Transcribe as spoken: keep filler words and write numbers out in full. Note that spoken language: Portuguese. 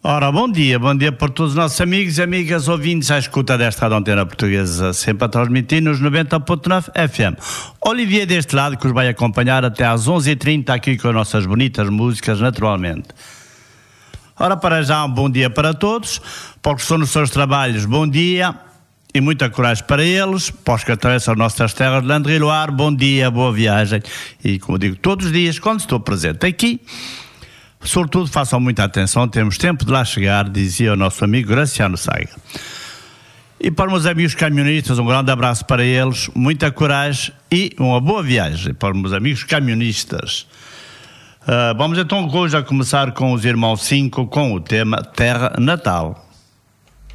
Ora, bom dia, bom dia para todos os nossos amigos e amigas ouvintes à escuta desta Rádio Antena Portuguesa, sempre a transmitir nos noventa ponto nove F M. Olivier deste lado, que os vai acompanhar até às onze e trinta aqui com as nossas bonitas músicas, naturalmente. Ora, para já, um bom dia para todos, para os que estão nos seus trabalhos, bom dia e muita coragem para eles, para os que atravessam as nossas terras de Landry e Loire, bom dia, boa viagem. E, como digo, todos os dias, quando estou presente aqui, sobretudo façam muita atenção, temos tempo de lá chegar, dizia o nosso amigo Graciano Saiga. E para os meus amigos camionistas, um grande abraço para eles, muita coragem e uma boa viagem para os meus amigos camionistas. Uh, vamos então hoje a começar com os Irmãos cinco com o tema Terra Natal.